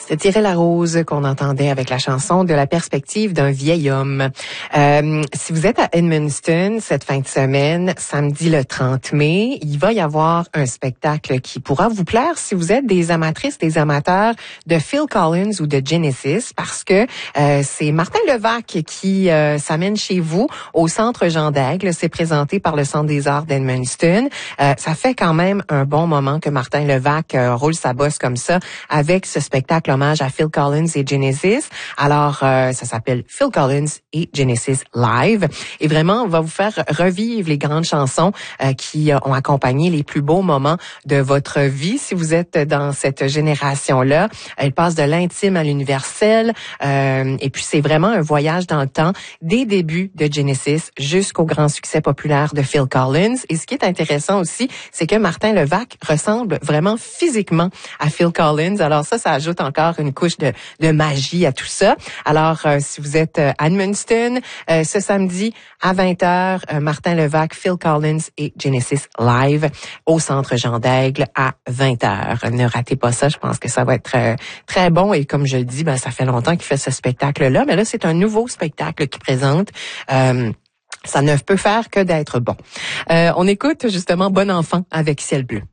C'était Thierry Larose qu'on entendait avec la chanson de la perspective d'un vieil homme. Si vous êtes à Edmundston cette fin de semaine, samedi le 30 mai, il va y avoir un spectacle qui pourra vous plaire si vous êtes des amatrices, des amateurs de Phil Collins ou de Genesis, parce que c'est Martin Levac qui s'amène chez vous au Centre Jean d'Aigle. C'est présenté par le Centre des Arts d'Edmundston. Ça fait quand même un bon moment que Martin Levac roule sa bosse comme ça avec ce spectacle hommage à Phil Collins et Genesis. Alors, ça s'appelle Phil Collins et Genesis Live. Et vraiment, on va vous faire revivre les grandes chansons qui ont accompagné les plus beaux moments de votre vie. Si vous êtes dans cette génération-là, elle passe de l'intime à l'universel. Et puis, c'est vraiment un voyage dans le temps, des débuts de Genesis jusqu'au grand succès populaire de Phil Collins. Et ce qui est intéressant aussi, c'est que Martin Levac ressemble vraiment physiquement à Phil Collins. Alors ça ajoute encore une couche de magie à tout ça. Alors, si vous êtes à Edmundston, ce samedi à 20h, Martin Levac, Phil Collins et Genesis Live au Centre Jean d'Aigle à 20h. Ne ratez pas ça, je pense que ça va être très bon. Et comme je le dis, ça fait longtemps qu'il fait ce spectacle-là, mais là, c'est un nouveau spectacle qu'il présente. Ça ne peut faire que d'être bon. On écoute justement Bon enfant avec Ciel bleu.